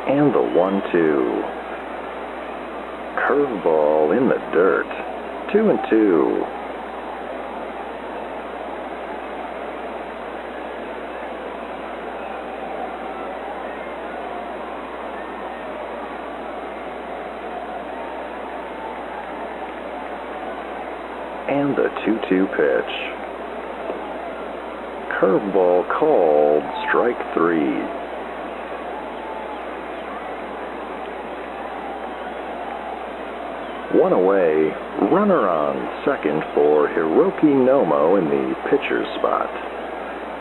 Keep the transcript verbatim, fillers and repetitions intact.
And the one two. Curveball in the dirt. Two and two. And the two two pitch. Curveball called, strike three. One away, runner on second for Hiroki Nomo in the pitcher's spot.